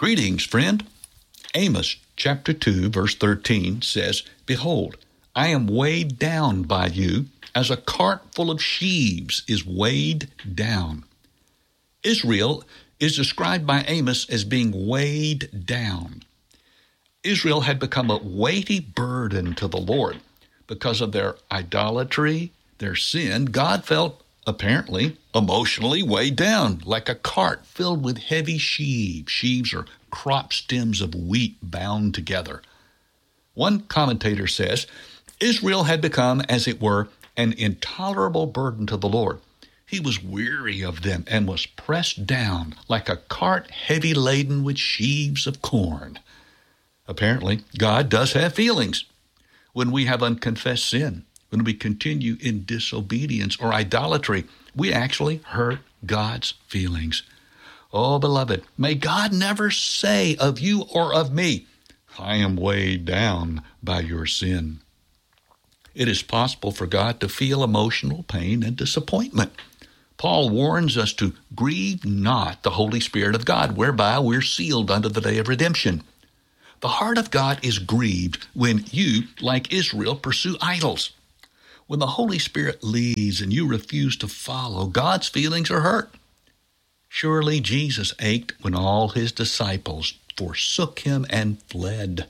Greetings, friend. Amos chapter 2, verse 13 says, "Behold, I am weighed down by you as a cart full of sheaves is weighed down." Israel is described by Amos as being weighed down. Israel had become a weighty burden to the Lord. Because of their idolatry, their sin, God felt apparently emotionally weighed down like a cart filled with heavy sheaves. Sheaves are crop stems of wheat bound together. One commentator says, Israel had become, as it were, an intolerable burden to the Lord. He was weary of them and was pressed down like a cart heavy laden with sheaves of corn. Apparently, God does have feelings. When we have unconfessed sin, when we continue in disobedience or idolatry, we actually hurt God's feelings. Oh, beloved, may God never say of you or of me, "I am weighed down by your sin." It is possible for God to feel emotional pain and disappointment. Paul warns us to grieve not the Holy Spirit of God, whereby we're sealed unto the day of redemption. The heart of God is grieved when you, like Israel, pursue idols. When the Holy Spirit leads and you refuse to follow, God's feelings are hurt. Surely Jesus ached when all his disciples forsook him and fled.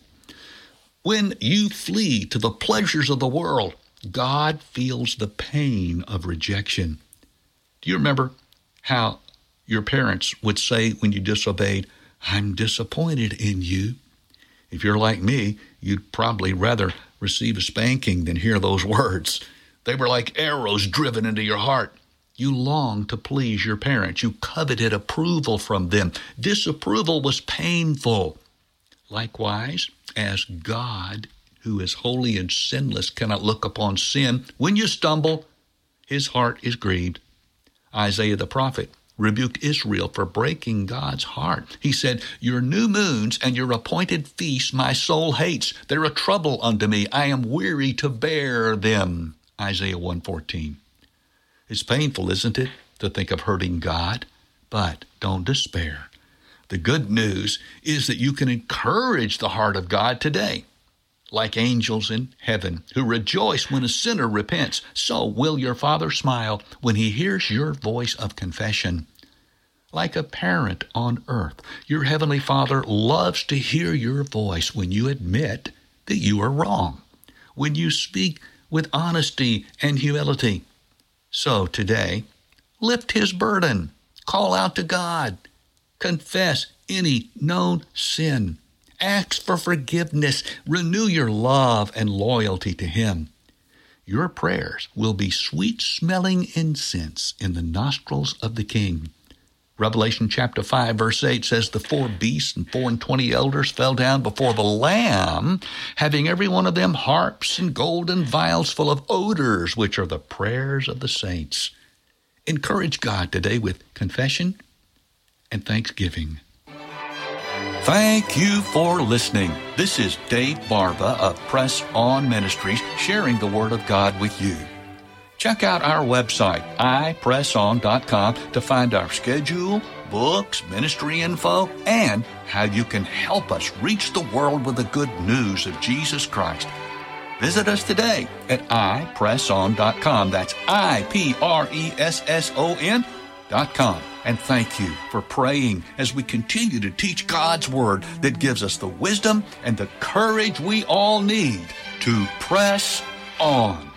When you flee to the pleasures of the world, God feels the pain of rejection. Do you remember how your parents would say when you disobeyed, "I'm disappointed in you"? If you're like me, you'd probably rather receive a spanking than hear those words. They were like arrows driven into your heart. You longed to please your parents. You coveted approval from them. Disapproval was painful. Likewise, as God, who is holy and sinless, cannot look upon sin, when you stumble, his heart is grieved. Isaiah the prophet rebuked Israel for breaking God's heart. He said, "Your new moons and your appointed feasts my soul hates. They're a trouble unto me. I am weary to bear them." Isaiah 1:14. It's painful, isn't it, to think of hurting God? But don't despair. The good news is that you can encourage the heart of God today. Like angels in heaven who rejoice when a sinner repents, so will your Father smile when he hears your voice of confession. Like a parent on earth, your Heavenly Father loves to hear your voice when you admit that you are wrong, when you speak with honesty and humility. So today, lift his burden, call out to God, confess any known sin, ask for forgiveness, renew your love and loyalty to him. Your prayers will be sweet-smelling incense in the nostrils of the King. Revelation chapter 5, verse 8 says, "The 4 beasts and 24 elders fell down before the Lamb, having every one of them harps and golden vials full of odors, which are the prayers of the saints." Encourage God today with confession and thanksgiving. Thank you for listening. This is Dave Barba of Press On Ministries, sharing the Word of God with you. Check out our website, ipresson.com, to find our schedule, books, ministry info, and how you can help us reach the world with the good news of Jesus Christ. Visit us today at ipresson.com. That's ipresson.com. And thank you for praying as we continue to teach God's Word that gives us the wisdom and the courage we all need to press on.